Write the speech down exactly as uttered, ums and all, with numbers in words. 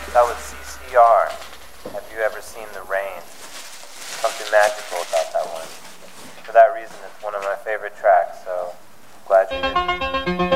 That was C C R. Have you ever seen the rain? Something magical about that one. For that reason, it's one of